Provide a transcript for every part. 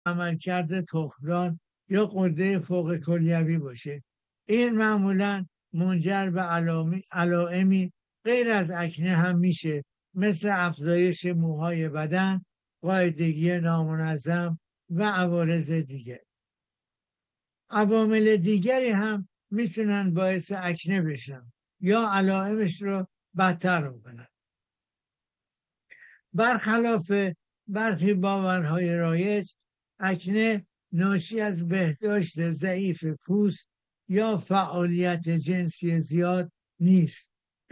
عملکرد تخمدان یا غده فوق کلیوی باشه. این معمولا منجر به علائمی غیر از اکنه هم میشه، مثل افزایش موهای بدن، قاعدگی نامنظم و عوارض دیگر. عوامل دیگری هم میتونن باعث اکنه بشن یا علائمش رو بدتر کنن. برخلاف برخی باورهای رایج، اکنه ناشی از بهداشت ضعیف پوست یا فعالیت جنسی زیاد نیست.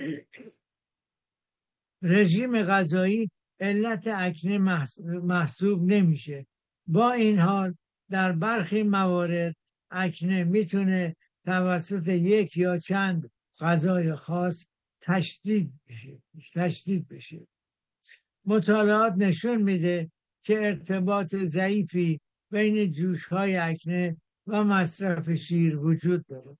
رژیم غذایی علت اکنه محسوب نمیشه. با این حال در برخی موارد اکنه میتونه توسط یک یا چند غذای خاص تشدید بشه. مطالعات نشون میده که ارتباط ضعیفی بین جوش‌های اکنه و مصرف شیر وجود داره.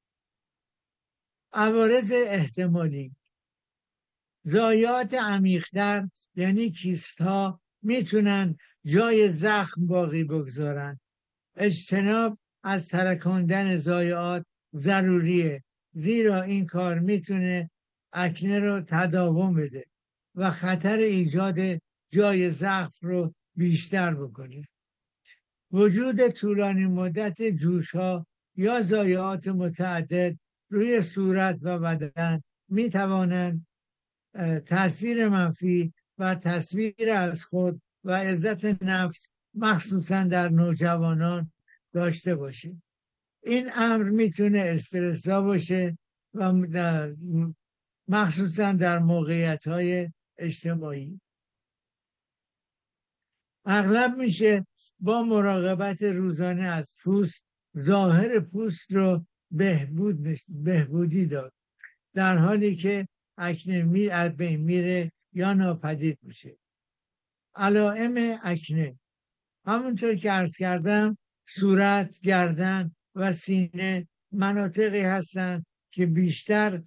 عوارض احتمالی: ضایعات عمیق‌تر یعنی کیست‌ها میتونن جای زخم باقی بگذارن. اجتناب از ترکاندن ضایعات ضروریه، زیرا این کار میتونه اکنه رو تداوم بده و خطر ایجاد جای زخم رو بیشتر بکنه. وجود طولانی مدت جوش‌ها یا ضایعات متعدد روی صورت و بدن میتوانند تأثیر منفی و تصویر از خود و عزت نفس مخصوصا در نوجوانان داشته باشه. این امر میتونه استرس‌زا باشه و مخصوصا در موقعیت‌های اجتماعی. اغلب میشه با مراقبت روزانه از پوست ظاهر پوست رو بهبودی داد، در حالی که اکنه از بین میره یا ناپدید میشه. علائم اکنه: همونطور که عرض کردم، صورت، گردن و سینه مناطقی هستند که بیشتر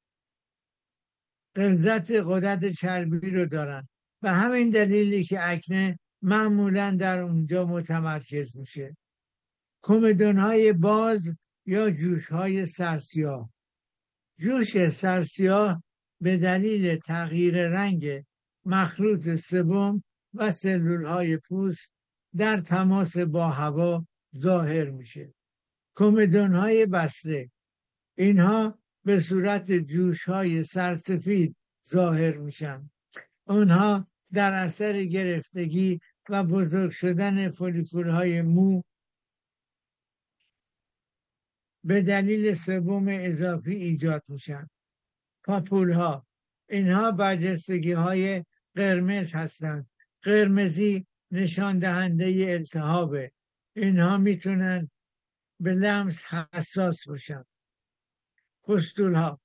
غلظت غدد چربی رو دارن و همین دلیلی که اکنه معمولا در اونجا متمرکز میشه. کمدون‌های باز یا جوش‌های سرسیاه: جوش سرسیاه به دلیل تغییر رنگ مخلوط سبم و سلولهای پوست در تماس با هوا ظاهر میشه. کمدون‌های بسته: اینها به صورت جوش‌های سرسفید ظاهر میشن. اونها در اثر گرفتگی و بزرگ شدن فولیکول‌های مو به دلیل سبم اضافی ایجاد میشن. پاپول‌ها: اینها برجستگی‌های قرمز هستند. قرمزی نشان دهنده التهابه. اینها میتونن به لمس حساس باشن. پستول‌ها: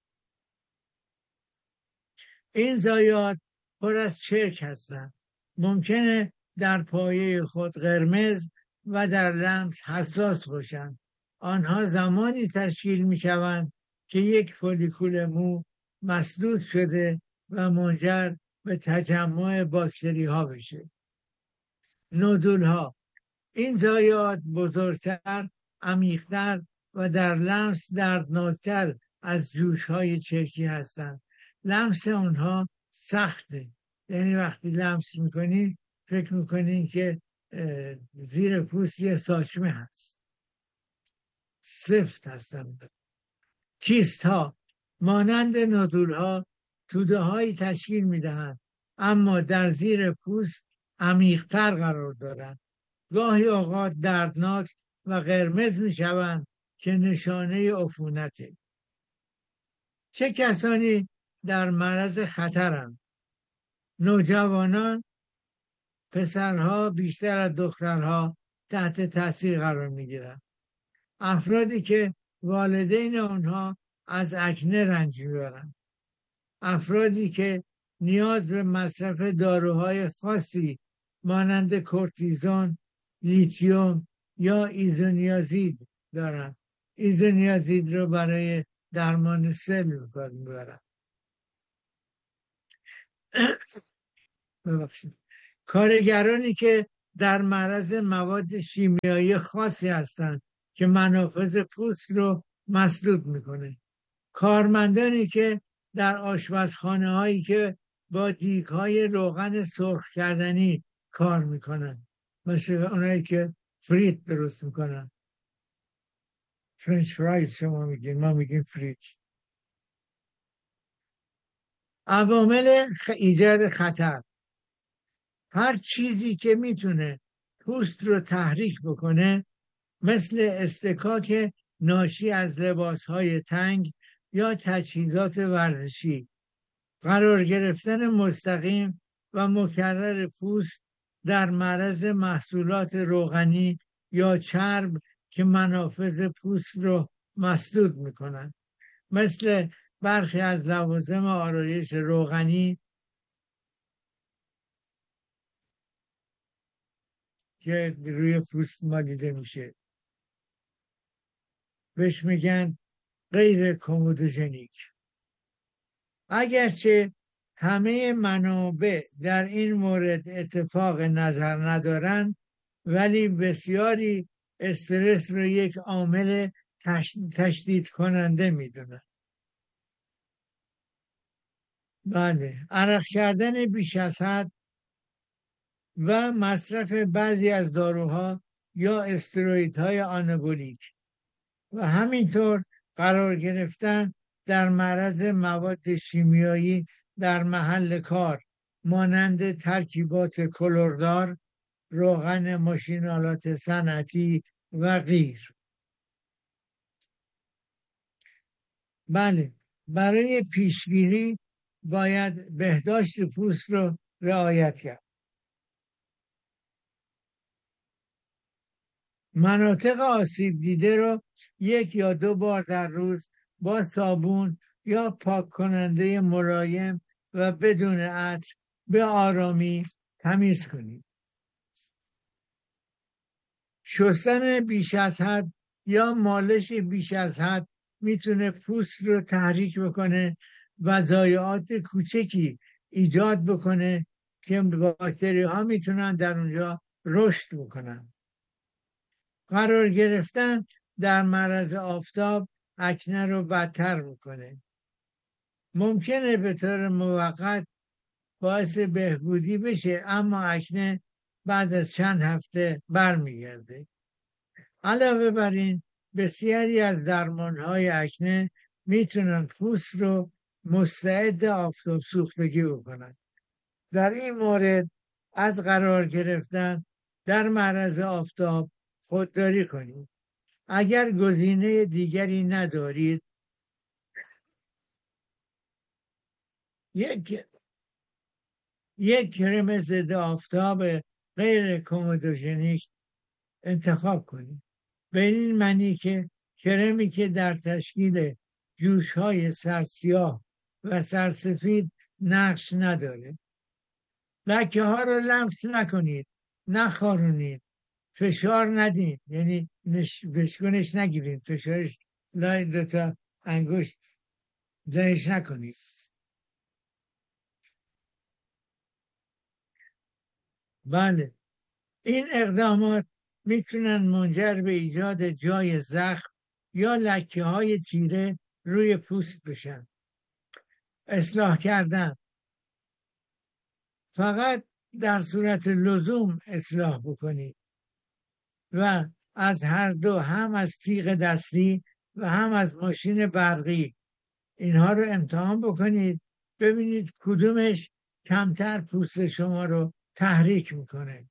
این ضایعات پر از چرک هستند. ممکنه در پایه خود قرمز و در لمس حساس باشند. آنها زمانی تشکیل می شوند که یک فولیکول مو مسدود شده و منجر به تجمع باکتری ها بشه. نودول ها: این ضایعات بزرگتر، عمیق‌تر و در لمس دردناکتر از جوش های چرکی هستند. لمس اونها سخته، یعنی وقتی لمس میکنین فکر میکنین که زیر پوست یه ساچمه هست، سفت هستن. کیست ها مانند نودول ها توده هایی تشکیل میدهند، اما در زیر پوست عمیق‌تر قرار دارند. گاهی اوقات دردناک و قرمز میشوند که نشانه عفونته. چه کسانی در معرض خطرند؟ نوجوانان، پسرها بیشتر از دخترها تحت تاثیر قرار میگیرند. افرادی که والدین آنها از اکنه رنج میبرند. افرادی که نیاز به مصرف داروهای خاصی مانند کورتیزون، لیتیوم یا ایزونیازید دارند. ایزونیازید رو برای درمان سل کار میبرند. کارگرانی که در معرض مواد شیمیایی خاصی هستند که منافذ پوست رو مسدود میکنه. کارمندانی که در آشپزخانه هایی که با دیگ های روغن سرخ کردنی کار میکنن، مثل اونایی که فریت درست میکنن، فرنچ فرایز شما میگین، ما میگیم فریت. عوامل ایجاد خطر: هر چیزی که میتونه پوست رو تحریک بکنه، مثل اصطکاک ناشی از لباسهای تنگ یا تجهیزات ورزشی، قرار گرفتن مستقیم و مکرر پوست در معرض محصولات روغنی یا چرب که منافذ پوست رو مسدود میکنن، مثل برخی از لوازم آرایش روغنی که روی پوست مالیده میشه، بهش میگن غیر کومودوژنیک. اگرچه همه منابع در این مورد اتفاق نظر ندارند، ولی بسیاری استرس رو یک عامل تشدید کننده میدونن. بله، عرق کردن بیش از حد و مصرف بعضی از داروها یا استروئیدهای آنابولیک و همینطور قرار گرفتن در معرض مواد شیمیایی در محل کار، مانند ترکیبات کلوردار، روغن ماشین‌آلات صنعتی و غیر. بله، برای پیشگیری باید بهداشت پوست رو رعایت کرد. مناطق آسیب دیده رو 1 یا 2 بار در روز با صابون یا پاک کننده ملایم و بدون عطر به آرامی تمیز کنید. شستن بیش از حد یا مالش بیش از حد میتونه پوست رو تحریک بکنه و ضایعات کوچکی ایجاد بکنه که باکتری ها میتونن در اونجا رشد بکنن. قرار گرفتن در معرض آفتاب اکنه رو بدتر میکنه. ممکنه به طور موقت باعث بهبودی بشه، اما اکنه بعد از چند هفته برمیگرده. علاوه بر این، بسیاری از درمانهای اکنه میتونن پوست رو مستعد آفتاب سوختگی بکنن. در این مورد از قرار گرفتن در معرض آفتاب خودداری کنید. اگر گزینه دیگری ندارید، یک کرم ضد آفتاب غیر کومودوژنیک انتخاب کنید. به این معنی که کرمی که در تشکیل جوش‌های سرسیاه و سرسفید نقش نداره. لکه ها رو لمس نکنید، نخارونید، فشار ندید، یعنی بشکنش نگیرید، فشارش لای 2 انگشت لایش نکنید. بله، این اقدامات میتونن منجر به ایجاد جای زخم یا لکه های تیره روی پوست بشن. اصلاح کردن: فقط در صورت لزوم اصلاح بکنید و از هر دو، هم از تیغ دستی و هم از ماشین برقی، اینها رو امتحان بکنید، ببینید کدومش کمتر پوست شما رو تحریک میکنه.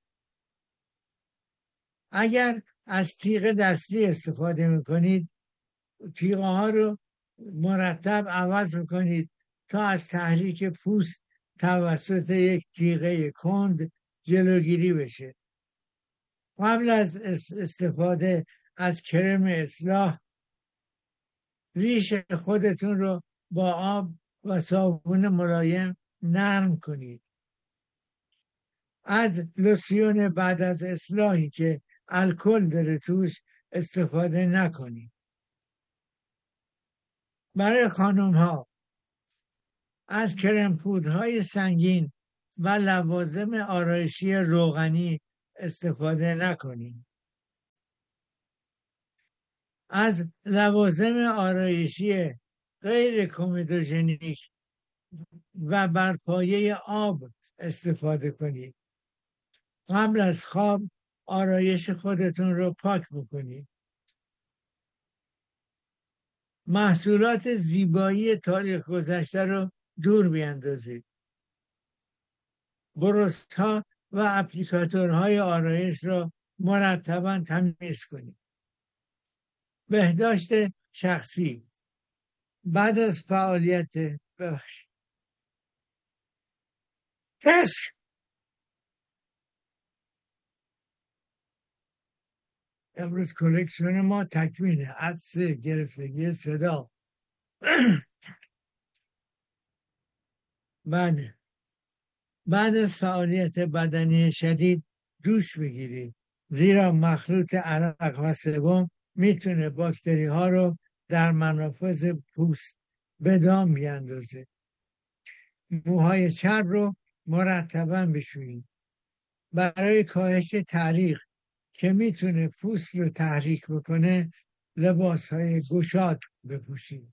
اگر از تیغ دستی استفاده میکنید، تیغه ها رو مرتب عوض میکنید تا از تحریک پوست توسط یک تیغه کند جلوگیری بشه. قبل از استفاده از کرم اصلاح، ریش خودتون رو با آب و صابون ملایم نرم کنید. از لوسیون بعد از اصلاحی که الکل داره توش استفاده نکنید. برای خانم ها، از کرم پودرهای سنگین و لوازم آرایشی روغنی استفاده نکنید. از لوازم آرایشی غیر کمدوژنیک و بر پایه آب استفاده کنید. قبل از خواب آرایش خودتون رو پاک بکنید. محصولات زیبایی تاریخ گذشته رو دور بیاندازید. برس‌ها و اپلیکاتورهای آرایش را مرتباً تمیز کنید. بهداشت شخصی بعد از فعالیت امروز کلکسیون ما تکمیله. عطسه، گرفتگی صدا. بعد از فعالیت بدنی شدید دوش بگیرید، زیرا مخلوط عرق و سوم میتونه باکتری ها رو در منافذ پوست به دام بیاندازه. موهای چرب رو مرتباً بشویید. برای کاهش تعریق که میتونه پوست رو تحریک بکنه لباس های گشاد بپوشید.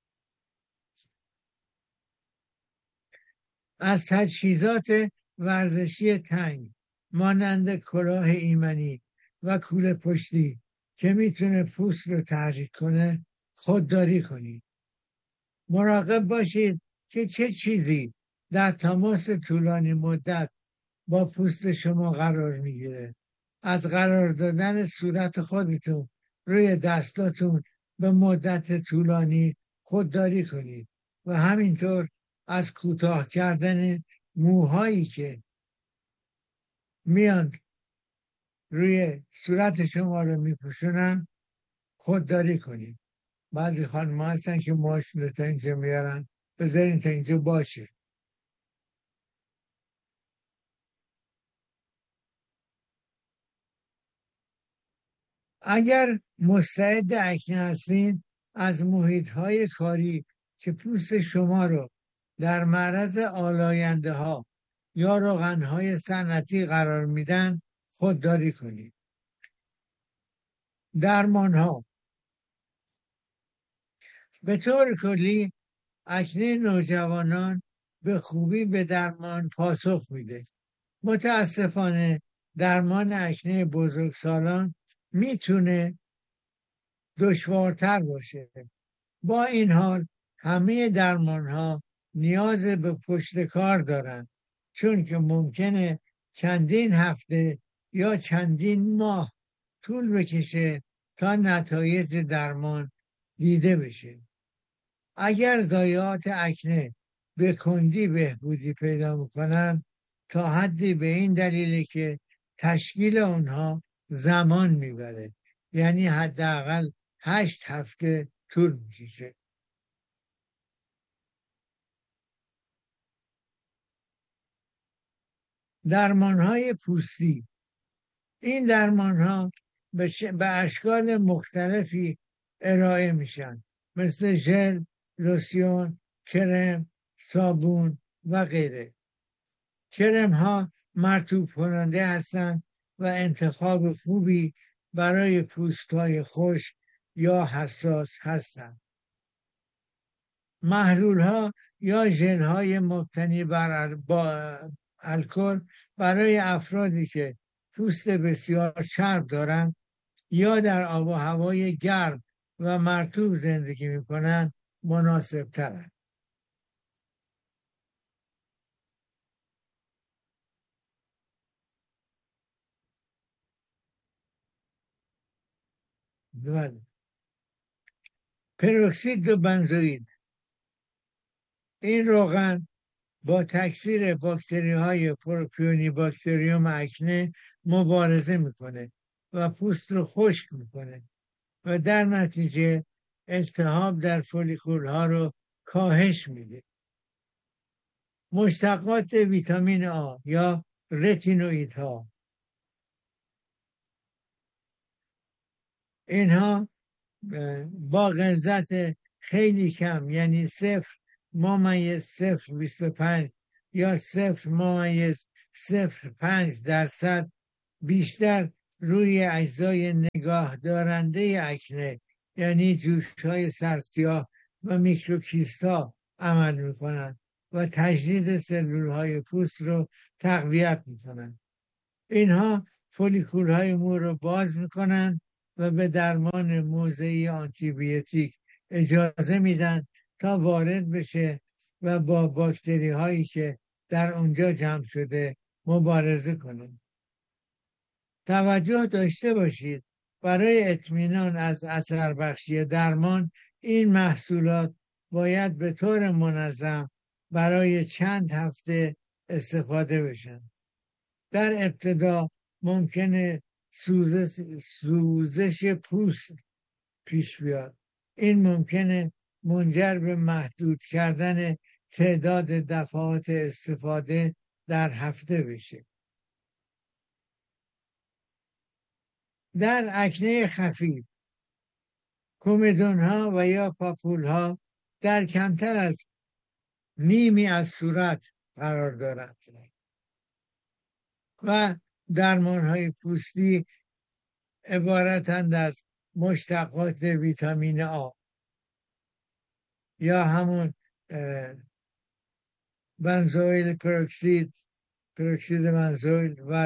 از تجهیزات ورزشی تنگ مانند کلاه ایمنی و کوله پشتی که میتونه پوست رو تحریک کنه خودداری کنید. مراقب باشید که چه چیزی در تماس طولانی مدت با پوست شما قرار میگیره. از قرار دادن صورت خودتون روی دستاتون به مدت طولانی خودداری کنید و همینطور از کوتاه کردن موهایی که میان روی صورت شما رو میپوشونن خودداری کنید. بعضی خانم هستن که موهاشون رو تا اینجا میارن، بذارین تا اینجا باشه. اگر مستعد اکنه هستین، از محیط‌های کاری که پوست شما رو در معرض آلاینده ها یا روغن‌های صنعتی قرار میدن خودداری کنید. درمان‌ها به طور کلی اکنه نوجوانان به خوبی به درمان پاسخ میده. متاسفانه درمان اکنه بزرگسالان میتونه دشوارتر باشه. با این حال همه درمان ها نیاز به پشت کار دارن، چون که ممکنه چندین هفته یا چندین ماه طول بکشه تا نتایج درمان دیده بشه. اگر ضایعات اکنه به کندی بهبودی پیدا میکنن، تا حدی به این دلیله که تشکیل اونها زمان میبره، یعنی حداقل 8 هفته طول میکشه. درمانهای پوستی، این درمانها به اشکال مختلفی ارائه میشن، مثل ژل، لوسیون، کرم، صابون و غیره. کرم ها مرطوب کننده هستند و انتخاب خوبی برای پوست های خشک یا حساس هستند. محلول ها یا ژل های مبتنی بر الکل برای افرادی که پوست بسیار چرب دارند یا در آب و هوای گرم و مرطوب زندگی می کنند مناسب ترند. پروکسید و بنزوئید، این روغن با تکثیر باکتری های پروپیونی باکتریوم اکنه مبارزه میکنه و پوست رو خشک میکنه و در نتیجه التهاب در فولیکول ها رو کاهش میده. مشتقات ویتامین آ یا رتینوئید ها، اینها با غلظت خیلی کم، یعنی 0.025 یا 0.05% بیشتر روی اجزای نگاه دارنده اکنه یعنی جوشهای سرسیاه و میکروکیستا عمل میکنند و تجدید سلولهای پوست رو تقویت میکنند. اینها فولیکولهای مو رو باز میکنند و به درمان موضعی آنتیبیوتیک اجازه میدن تا وارد بشه و با باکتری هایی که در اونجا جمع شده مبارزه کنند. توجه داشته باشید برای اطمینان از اثر بخشی درمان این محصولات باید به طور منظم برای چند هفته استفاده بشن. در ابتدا ممکنه سوزش پوست پیش بیاد. این ممکنه منجر به محدود کردن تعداد دفعات استفاده در هفته بشه. در اکنه خفیف کومدون ها و یا پاپول ها در کمتر از نیمی از صورت قرار دارند و درمان های پوستی عبارتند از مشتقات ویتامین آ یا همون بنزوئیل پروکسید بنزوئیل و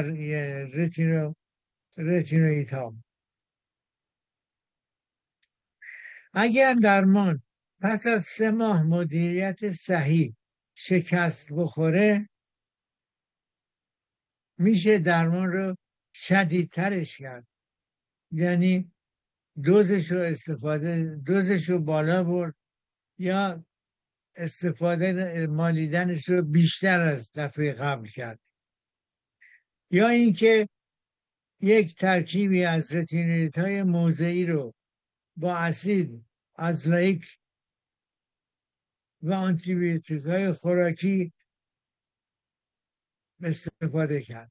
رتینوئیتام. اگر درمان پس از 3 ماه مدیریت صحیح شکست بخوره میشه درمان رو شدیدترش کرد، یعنی دوزش رو بالا برد یا استفاده مالیدنش رو بیشتر از دفعه قبل کرد، یا اینکه یک ترکیبی از رتینوئیدهای های موضعی رو با اسید آزلایک و آنتیبیوتیک های خوراکی استفاده کرد.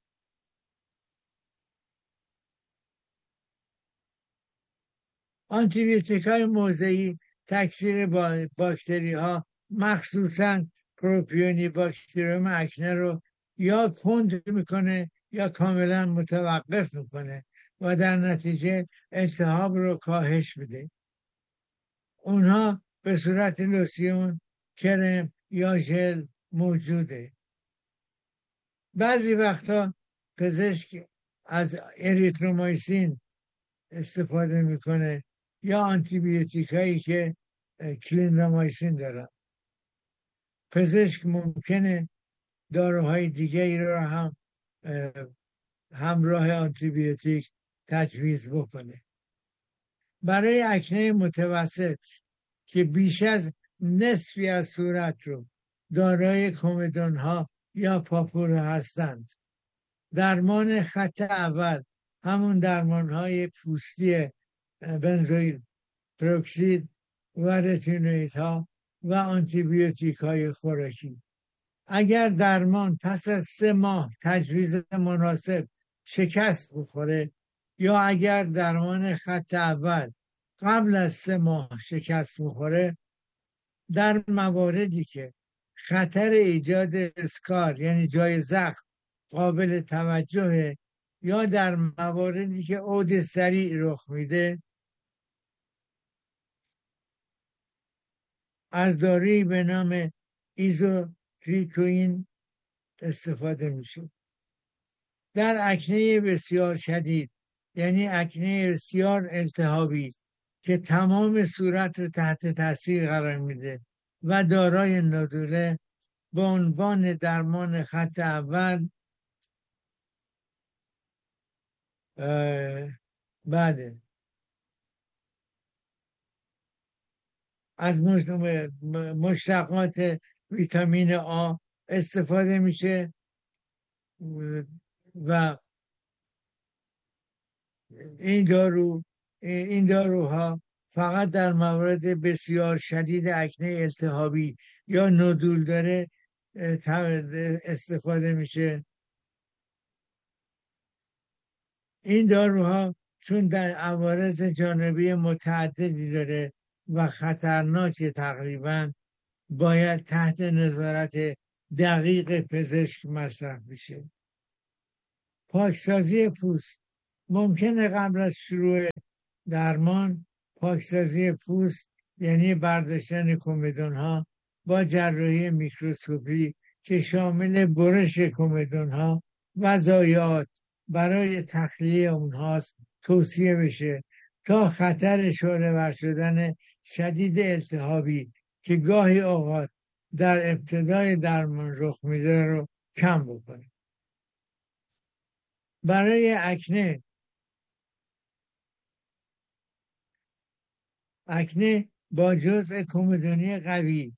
آنتیبیوتیک های موضعی تکثیر باکتری ها مخصوصا پروپیونی باکتریوم اکنه رو یا کند میکنه یا کاملا متوقف میکنه و در نتیجه التهاب رو کاهش میده. اونها به صورت لوسیون، کرم یا ژل موجوده. بعضی وقتا پزشک از اریترومایسین استفاده میکنه یا آنتیبیوتیک هایی که کلیندامایسین دارن. پزشک ممکنه داروهای دیگری را هم همراه آنتیبیوتیک تجویز بکنه. برای اکنه متوسط که بیش از نصفی از صورت رو دارای کومدون ها یا پاپول هستند، درمان خط اول همون درمان های پوستی بنزوئیل پروکسید و رتینوئیدها و آنتیبیوتیک های خوراکی. اگر درمان پس از 3 ماه تجویز مناسب شکست بخوره یا اگر درمان خط اول قبل از 3 ماه شکست بخوره، در مواردی که خطر ایجاد اسکار یعنی جای زخم قابل توجه یا در مواردی که عود سریع رخ میده، از دارویی به نام ایزوتریتوئین استفاده میشه. در اکنه بسیار شدید یعنی اکنه بسیار التهابی که تمام صورت رو تحت تاثیر قرار میده و دارای نودوله، به عنوان درمان خط اول بعد از مشتقات ویتامین آ استفاده میشه و این داروها فقط در موارد بسیار شدید اکنه التهابی یا نودول داره استفاده میشه. این داروها چون در عوارض جانبی متعددی داره و خطرناک تقریبا، باید تحت نظارت دقیق پزشک مصرف بشه. پاکسازی پوست ممکنه قبل از شروع درمان پاکسازی پوست یعنی برداشتن کمدون ها با جراحی میکروسکوپی که شامل برش کمدون ها و ضایعات برای تخلیه اونهاست توصیه بشه تا خطر شعله‌ور شدن شدید التهابی که گاهی اوقات در ابتدای درمان رخ میده رو کم بکنه. برای اکنه با جزء کمدونی قوی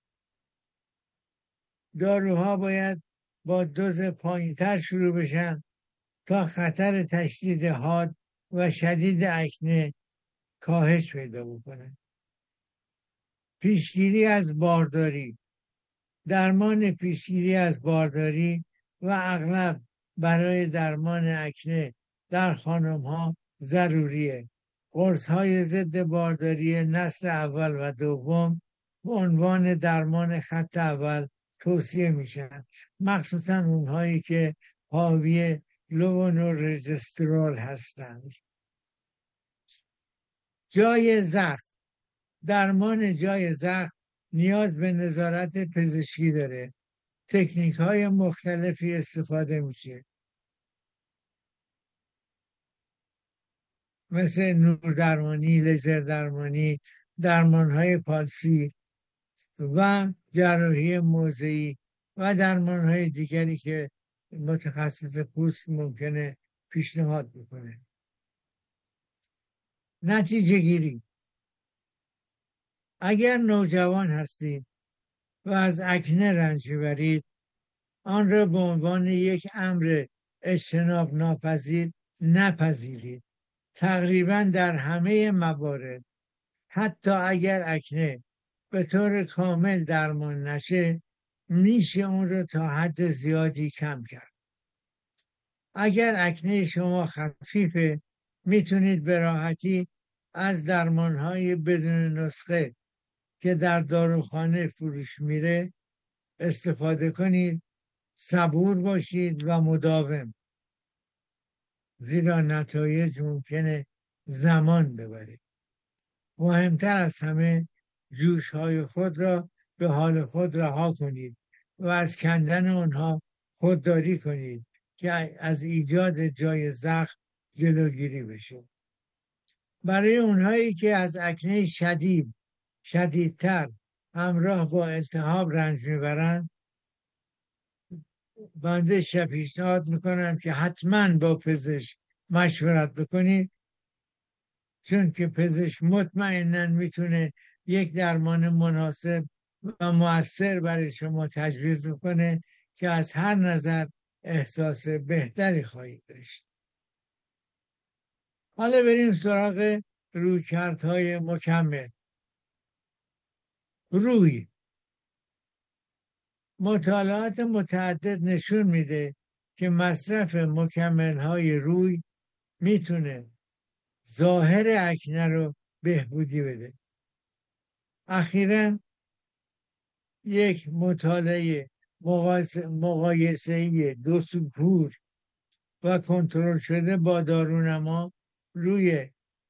داروها باید با دوز پایینتر شروع بشن تا خطر تشدید حاد و شدید اکنه کاهش پیدا بکنه. پیشگیری از بارداری درمان پیشگیری از بارداری و اغلب برای درمان اکنه در خانم ها ضروریه. قرص های ضد بارداری نسل اول و دوم به عنوان درمان خط اول توصیه میشن، مخصوصا اونهایی که حاوی لوونورژسترول هستند. جای زخم درمان جای زخم نیاز به نظارت پزشکی داره. تکنیک های مختلفی استفاده میشه مثل نور درمانی، لیزر درمانی، درمان های پالسی و جراحی موضعی و درمان های دیگری که متخصص پوست ممکنه پیشنهاد بکنه. نتیجه گیری اگر نوجوان هستید و از اکنه رنج میبرید آن را به عنوان یک امر اجتناب ناپذیر نپذیرید. تقریبا در همه موارد حتی اگر اکنه به طور کامل درمان نشه میشه اون رو تا حد زیادی کم کرد. اگر اکنه شما خفیفه میتونید به راحتی از درمانهای بدون نسخه که در داروخانه فروش میره استفاده کنید. صبور باشید و مداوم، زیرا نتایج ممکنه زمان ببره. مهمتر از همه جوش های خود را به حال خود رها کنید و از کندن آنها خودداری کنید که از ایجاد جای زخم جلوگیری بشه. برای اونهایی که از اکنه شدیدتر همراه با التهاب رنج میبرند بنده پیشنهاد میکنم که حتما با پزشک مشورت بکنید، چون که پزشک مطمئنا میتونه یک درمان مناسب و مؤثر برای شما تجویز بکنه که از هر نظر احساس بهتری خواهید داشت. حالا بریم سراغ رویکردهای مکمل. روی مطالعات متعدد نشون میده که مصرف مکمل‌های روی میتونه ظاهر اکنه رو بهبودی بده. اخیراً یک مطالعه مقایسه‌ای 2 سوکور و کنترل شده با دارونما روی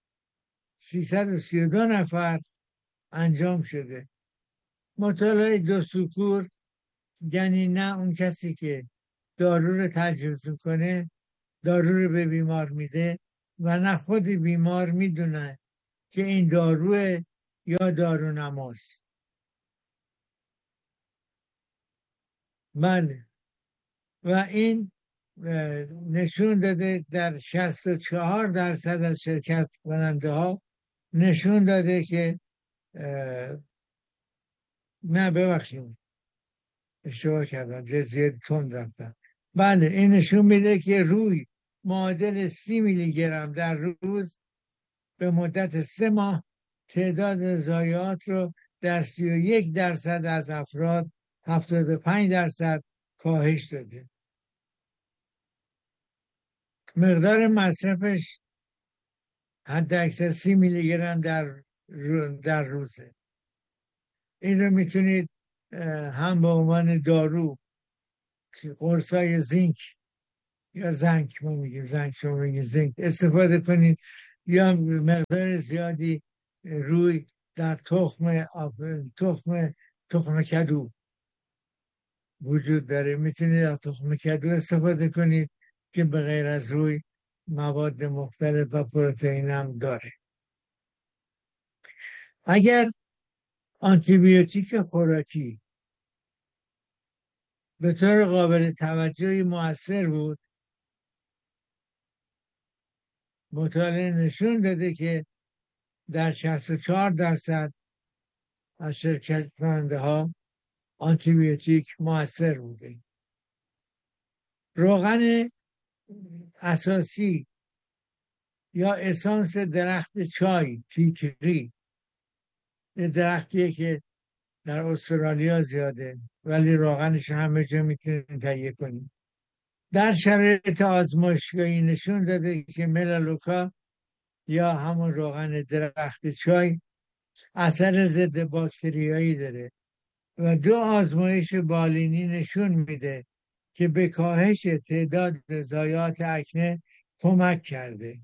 332 نفر انجام شده. مطالعه 2 سوکور یعنی نه اون کسی که دارو رو تجویز کنه دارو رو به بیمار میده و نه خود بیمار میدونه که این داروه یا دارونماست. بله، و این نشون داده در 64% از شرکت کننده ها نشون داده که نه ببخشید اشتباه کردم، زیاد تند رفتم. بله، این نشون میده که روی معادل 30 میلی گرم در روز به مدت 3 ماه تعداد ضایعات رو در 31% از افراد 75% کاهش داده. مقدار مصرفش حد اکثر 30 میلی گرم در روزه. این رو میتونید هم به عنوان دارو قرصای زینک یا زنک، ما میگیم زنک، شما میگیم زنک استفاده کنید، یا مقدار زیادی روی در تخم کدو وجود داره، میتونید از تخم کدو استفاده کنید که به غیر از روی مواد مختلف و پروتئین هم داره. اگر آنتیبیوتیک خوراکی به طور قابل توجهی مؤثر بود، مطالعه نشون داده که در 64% از شرکت کننده ها آنتیبیوتیک مؤثر بوده. روغن اساسی یا اسانس درخت چای تیتری، درختیه که در استرالیا زیاده ولی روغنش همه جا میتونید تهیه کنید، در شرایط آزمایشگاهی نشون داده که ملالوکا یا همون روغن درخت چای اثر ضد باکتریایی داره و 2 آزمایش بالینی نشون میده که به کاهش تعداد ضایعات اکنه کمک کرده.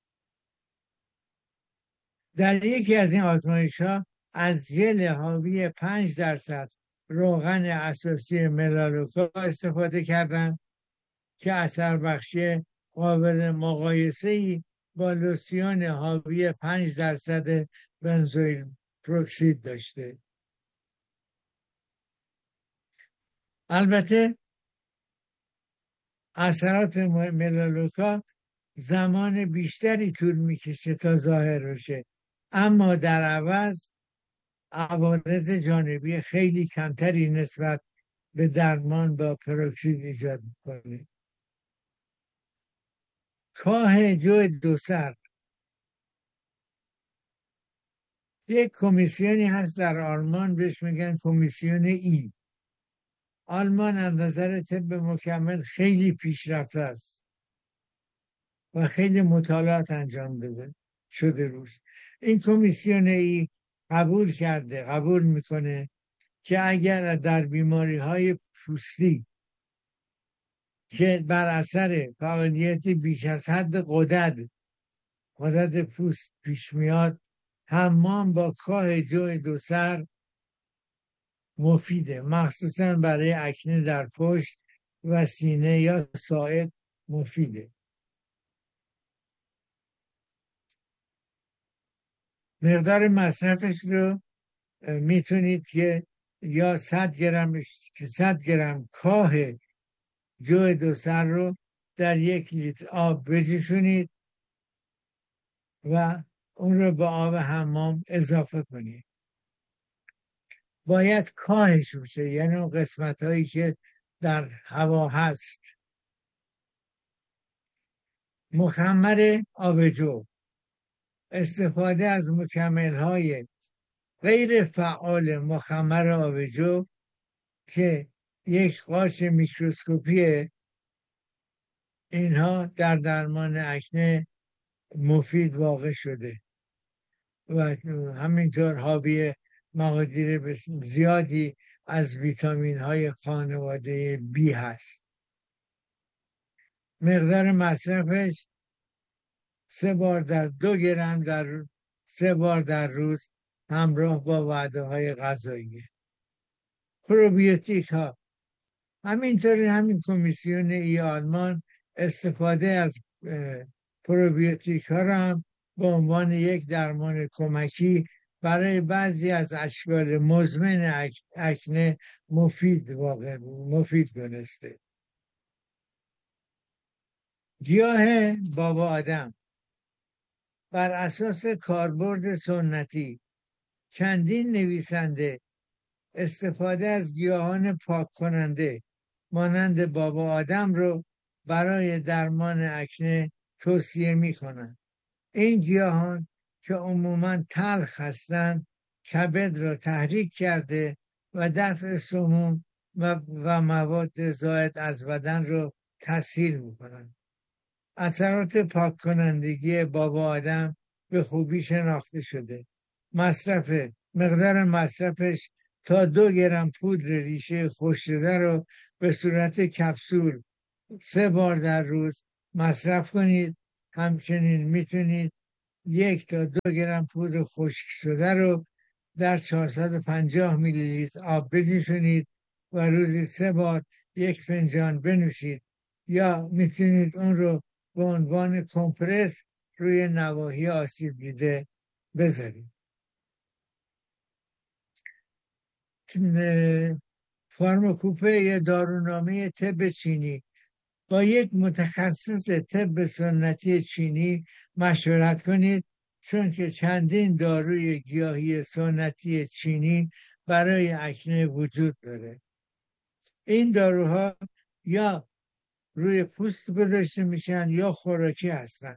در یکی از این آزمایش ها از ژل حاوی 5% روغن اساسی ملالوکا استفاده کردند که اثر بخشی قابل مقایسه‌ای با لوسیون حاوی 5% بنزوئیل پروکسید داشته. البته اثرات ملالوکا زمان بیشتری طول میکشه تا ظاهر بشه، اما در عوض عوارض جانبی خیلی کمتری نسبت به درمان با پروکسید ایجاد میکنه. کاه جو دوسر، یک کمیسیونی هست در آلمان بهش میگن کمیسیون ای. آلمان از نظر طب مکمل خیلی پیشرفته است و خیلی مطالعات انجام شده روش. این کمیسیون ای قبول میکنه که اگر در بیماری های پوستی که بر اثر فعالیت بیش از حد غدد پوست پیش میاد، حمام با کاه جو دوسر مفیده، مخصوصا برای اکنه در پشت و سینه یا ساعد مفیده. مقدار مصرفش رو میتونید که یا 100 گرم کاه جو دوسر رو در 1 لیتر آب بجوشونید و اون رو به آب حمام اضافه کنید. باید کاهش بشه، یعنی اون قسمت هایی که در هوا هست. مخمر آبجو، استفاده از مکمل های غیر فعال مخمر آبجو که یک قاچ میکروسکوپی، اینها در درمان اکنه مفید واقع شده و همینطور حاوی مقادیر زیادی از ویتامین های خانواده بی هست. مقدار مصرفش 3 بار در روز همراه با وعده های غذایی. پروبیوتیک ها، همینطور همین کمیسیون ای آلمان استفاده از پروبیوتیک ها را هم به عنوان یک درمان کمکی برای بعضی از اشکال مزمن اکنه مفید دونسته. گیاه بابا آدم، بر اساس کاربرد سنتی چندین نویسنده استفاده از گیاهان پاک کننده مانند بابا آدم رو برای درمان اکنه توصیه می کنند. این گیاهان که عموماً تلخ هستند کبد را تحریک کرده و دفع سموم و مواد زائد از بدن رو تسهیل می کنند. اثرات پاک کنندگی بابا آدم به خوبی شناخته شده. مقدار مصرفش تا 2 گرم پودر ریشه خشک شده رو به صورت کپسول 3 بار در روز مصرف کنید. همچنین میتونید 1 تا 2 گرم پودر خشک شده رو در 450 میلی لیتر آب بجوشونید و روزی 3 بار 1 فنجان بنوشید، یا میتونید اون رو به عنوان کمپرس روی نواحی آسیب دیده بذارید. فارماکوپه یا دارونامه طب چینی. با یک متخصص طب سنتی چینی مشورت کنید، چون که چندین داروی گیاهی سنتی چینی برای اکنه وجود داره. این داروها یا روی پوست گذاشته میشن یا خوراکی هستن.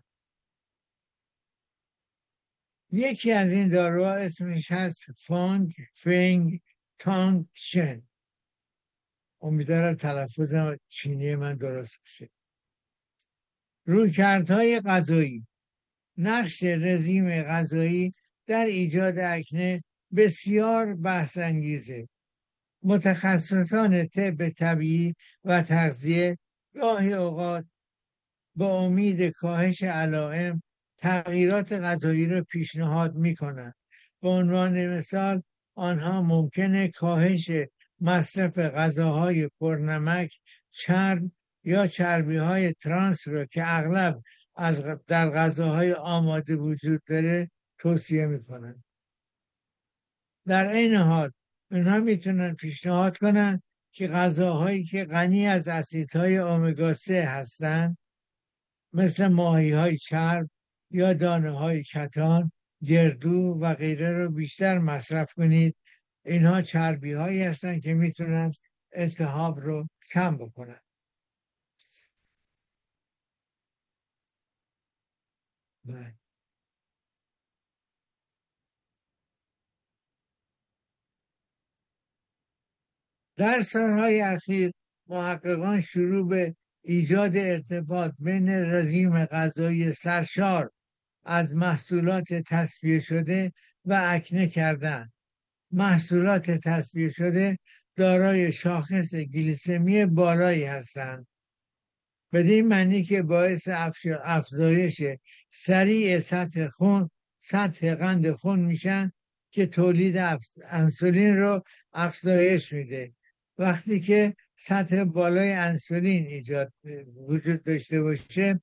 یکی از این داروها اسمش هست فانگ فنگ تانگ شن. امیدوارم تلفظ چینی من درست بشه. رویکردهای غذایی. نقش رژیم غذایی در ایجاد اکنه بسیار بحث انگیزه. متخصصان طب طبیعی و تغذیه گاهی اوقات با امید کاهش علائم تغییرات غذایی را پیشنهاد می‌کنند. به عنوان مثال آنها ممکنه کاهش مصرف غذاهای پرنمک، چرب یا چربی‌های ترانس را که اغلب در غذاهای آماده وجود داره توصیه می‌کنند. در عین حال اونها میتونن پیشنهاد کنن که غذاهایی که غنی از اسیدهای امگا 3 هستن، مثل ماهی‌های چرب یا دانه‌های کتان، گردو و غیره رو بیشتر مصرف کنید. اینها چربی‌هایی هستن که میتونن التهاب رو کم بکنن. در سالهای اخیر محققان شروع به ایجاد ارتباط بین رژیم غذایی سرشار از محصولات تصفیه شده و اکنه کردند. محصولات تصفیه شده دارای شاخص گلیسمی بالایی هستند، بدین معنی که باعث افزایش سریع سطح قند خون میشن که تولید انسولین رو افزایش میده. وقتی که سطح بالای انسولین وجود داشته باشه،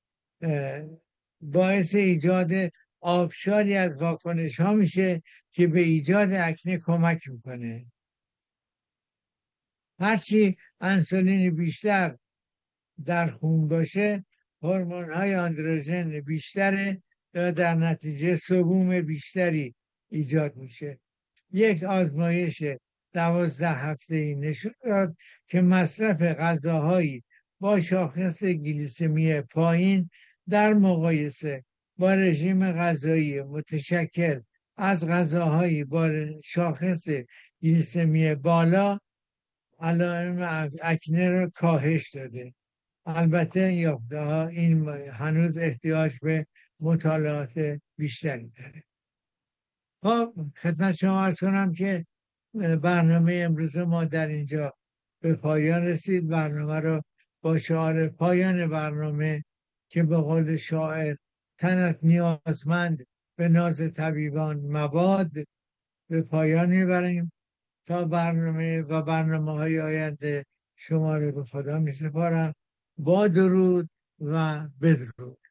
باعث ایجاد آبشاری از واکنش ها میشه که به ایجاد اکنه کمک میکنه. هرچی انسولین بیشتر در خون باشه، هورمون های آندروژن بیشتره و در نتیجه سموم بیشتری ایجاد میشه. یک آزمایش 12 هفته‌ای نشون داد که مصرف غذاهایی با شاخص گلیسمی پایین در مقایسه با رژیم غذایی متشکل از غذاهایی با شاخص گلیسمی بالا علائم اکنه را کاهش داده. البته این هنوز احتیاج به مطالعات بیشتری داره. خب خدمت شما عرض کنم که برنامه امروز ما در اینجا به پایان رسید. برنامه رو با شعار پایان برنامه که به قول شاعر تنت نیازمند به ناز طبیبان مباد به پایان میبریم. تا برنامه‌های آینده شما رو به خدا میسپارم. با درود و بدرود.